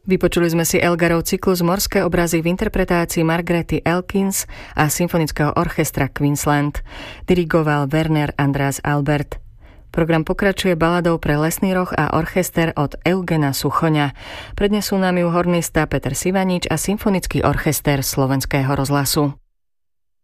Vypočuli sme si Elgarov cyklus Morské obrazy v interpretácii Margrethy Elkins a Symfonického orchestra Queensland. Dirigoval Werner András Albert. Program pokračuje baladou pre lesný roh a orchester od Eugena Suchoňa. Prednesú nám ju hornista Peter Sivanič a Symfonický orchester Slovenského rozhlasu.